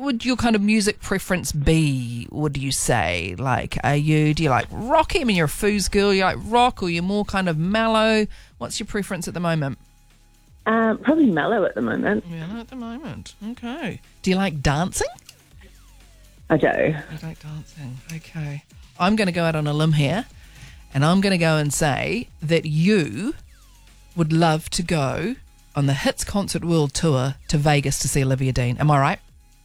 would your kind of music preference be, would you say? Like, do you like rock? I mean, you're a foos girl, you like rock, or you're more kind of mellow? What's your preference at the moment? Probably mellow at the moment. Mellow at the moment. Okay. Do you like dancing? I do. You like dancing. Okay. I'm going to go out on a limb here, and I'm going to go and say that you would love to go on the Hits Concert World Tour to Vegas to see Olivia Dean. Am I right?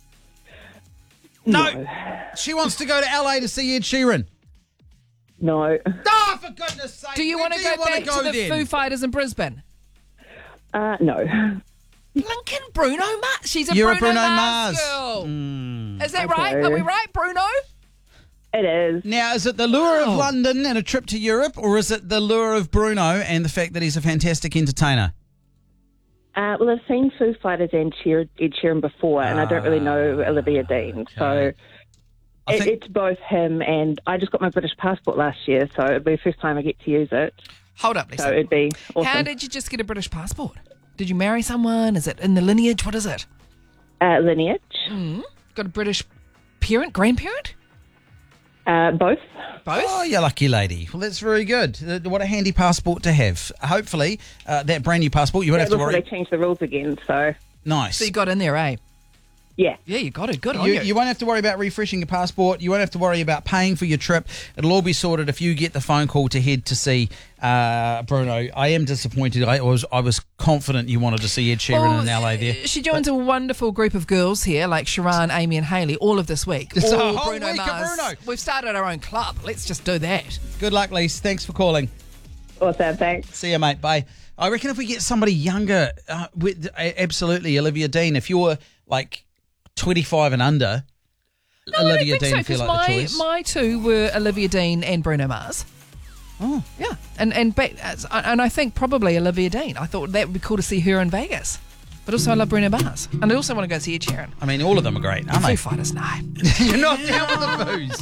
No. She wants to go to LA to see Ed Sheeran. No. Oh, for goodness sake. Do you want to go back to the then? Foo Fighters in Brisbane? No. Lincoln Bruno Mars. She's a You're Bruno a Bruno Mars Mars. girl. Is that Okay. right? Are we right, Bruno? It is. Now, is it the lure of London and a trip to Europe, or is it the lure of Bruno and the fact that he's a fantastic entertainer? Well, I've seen Foo Fighters and Ed Sheeran before, and I don't really know Olivia Dean. So it's both him and I just got my British passport last year, so it'll be the first time I get to use it. Hold up, Lisa. So it'd be awesome. How did you just get a British passport? Did you marry someone? Is it in the lineage? What is it? Lineage. Got a British parent, grandparent? Both. Both? Oh, you lucky lady. Well, that's very good. What a handy passport to have. Hopefully, that brand new passport, you won't have to Before worry. they changed the rules again, so Nice. So you got in there, eh? yeah. Yeah, you got it. Good on you. You won't have to worry about refreshing your passport. You won't have to worry about paying for your trip. It'll all be sorted if you get the phone call to head to see Bruno. I am disappointed. I was confident you wanted to see Ed Sheeran in LA there. She joins a wonderful group of girls here, like Sharon, Amy and Hayley, all of this week. It's a All whole Bruno week of Mars. Bruno. We've started our own club. Let's just do that. Good luck, Lise. Thanks for calling. Awesome, thanks. See you, mate. Bye. I reckon if we get somebody younger, absolutely, Olivia Dean. If you're like 25 and under, Olivia Dean so, feel 'cause like the choice. my two were Olivia Dean and Bruno Mars. Oh. Yeah, and I think probably Olivia Dean. I thought that would be cool to see her in Vegas. But also I love Bruno Mars. And I also want to go see Ed Sheeran. I mean, all of them are great, aren't Foo they? Fighters, no. You're not down with the booze.